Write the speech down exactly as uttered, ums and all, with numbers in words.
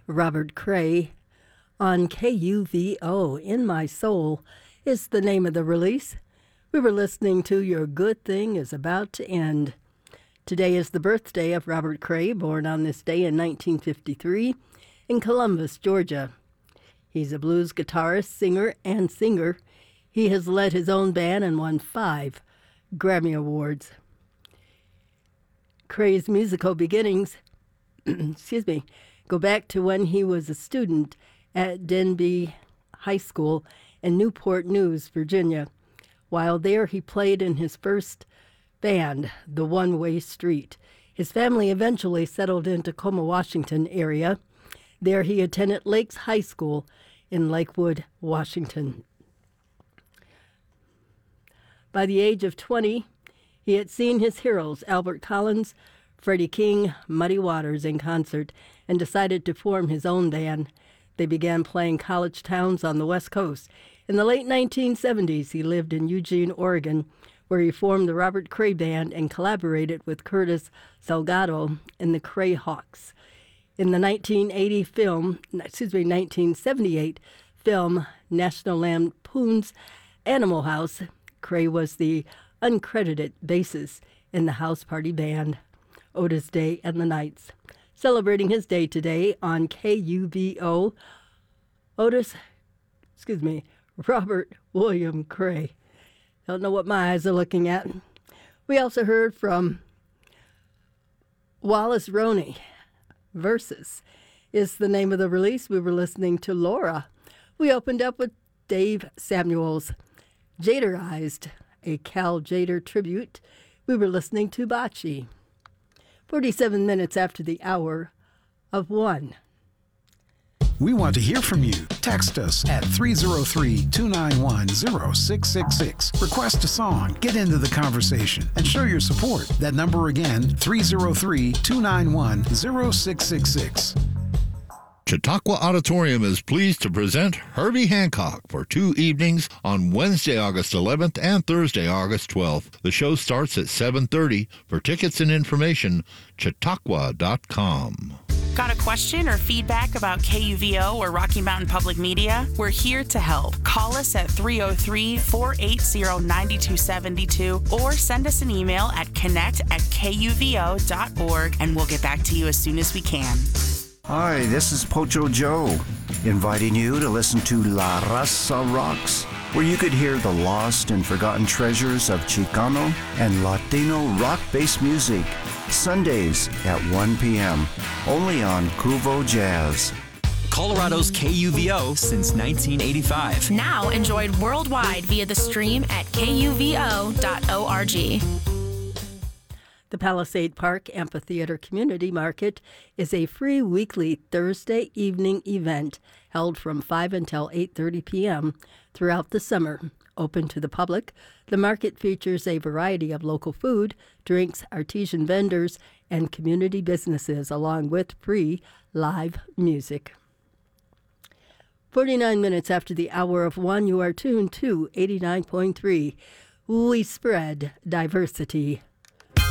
Robert Cray on K U V O. In My Soul is the name of the release. We were listening to Your Good Thing Is About to End. Today is the birthday of Robert Cray, born on this day in nineteen fifty-three in Columbus, Georgia. He's a blues guitarist, singer, and singer. He has led his own band and won five Grammy Awards. Cray's musical beginnings, excuse me, go back to when he was a student at Denby High School in Newport News, Virginia. While there, he played in his first band, The One Way Street. His family eventually settled in Tacoma, Washington area. There he attended Lakes High School in Lakewood, Washington. By the age of twenty, he had seen his heroes, Albert Collins, Freddie King, Muddy Waters, in concert and decided to form his own band. They began playing college towns on the West Coast. In the late nineteen seventies, he lived in Eugene, Oregon, where he formed the Robert Cray Band and collaborated with Curtis Salgado in the Cray Hawks. In the nineteen eighty film, excuse me, nineteen seventy-eight film National Lampoon's Animal House, Cray was the uncredited bassist in the House Party Band, Otis Day and the Knights. Celebrating his day today on K U V O, Otis, excuse me, Robert William Cray. Don't know what my eyes are looking at. We also heard from Wallace Roney. Versus is the name of the release. We were listening to Laura. We opened up with Dave Samuels, Jaderized, a Cal Jader tribute. We were listening to Bocce. forty-seven minutes after the hour of one. We want to hear from you. Text us at three oh three, two nine one, oh six six six. Request a song, get into the conversation, and show your support. That number again, three oh three, two nine one, oh six six six. Chautauqua Auditorium is pleased to present Herbie Hancock for two evenings on Wednesday, August eleventh and Thursday, August twelfth. The show starts at seven thirty. For tickets and information, chautauqua dot com. Got a question or feedback about K U V O or Rocky Mountain Public Media? We're here to help. Call us at three oh three, four eight zero, nine two seven two or send us an email at connect at K U V O dot org and we'll get back to you as soon as we can. Hi, this is Pocho Joe, inviting you to listen to La Raza Rocks, where you could hear the lost and forgotten treasures of Chicano and Latino rock-based music, Sundays at one p.m., only on Cuvo Jazz. Colorado's K U V O since nineteen eighty-five. Now enjoyed worldwide via the stream at K U V O dot org. The Palisade Park Amphitheater Community Market is a free weekly Thursday evening event held from five until eight thirty p.m. throughout the summer. Open to the public, the market features a variety of local food, drinks, artisan vendors, and community businesses, along with free live music. forty-nine minutes after the hour of one, you are tuned to eighty-nine point three. We spread diversity.